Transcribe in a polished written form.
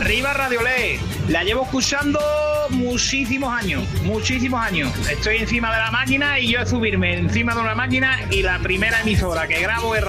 Arriba Radiolé. La llevo escuchando muchísimos años. Estoy encima de la máquina y yo es subirme encima de una máquina y la primera emisora que grabo es